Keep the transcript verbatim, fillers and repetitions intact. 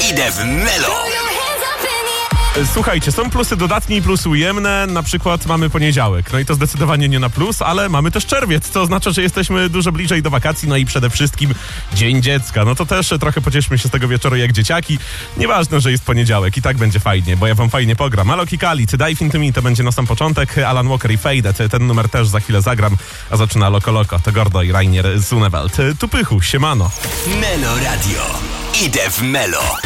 Idę w Melo. Słuchajcie, są plusy dodatnie i plusy ujemne. Na przykład mamy poniedziałek. No i to zdecydowanie nie na plus, ale mamy też czerwiec, co oznacza, że jesteśmy dużo bliżej do wakacji. No i przede wszystkim Dzień Dziecka. No to też trochę pocieszmy się z tego wieczoru jak dzieciaki. Nieważne, że jest poniedziałek, i tak będzie fajnie, bo ja wam fajnie pogram. Alok i Khalid, Dive Into Me to będzie na sam początek. Alan Walker i Faded, ten numer też za chwilę zagram. A zaczyna Loko Loko, to Gordo i Rainier Zunewald. Tu Pychu, siemano. Melo Radio. Idę w Melo.